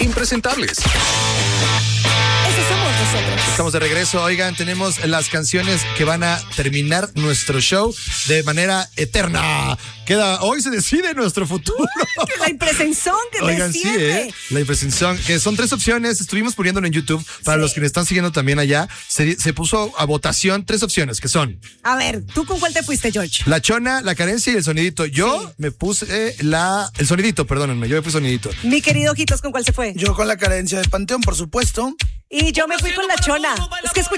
impresentables. Esos somos nosotros. Estamos de regreso. Oigan, tenemos las canciones que van a terminar nuestro show de manera eterna. Hoy se decide nuestro futuro. La impresenzón que Oigan, desciende. sí, la impresenzón, que son 3 opciones. Estuvimos poniéndolo en YouTube. Para los que me están siguiendo también allá, se puso a votación 3 opciones, que son... A ver, ¿tú con cuál te fuiste, George? La chona, la carencia y el sonidito. Yo me puse el sonidito, perdónenme. Yo me puse sonidito. Mi querido Ojitos, ¿con cuál se fue? Yo con la carencia de Panteón, por supuesto. Y yo me fui con la chona. Es que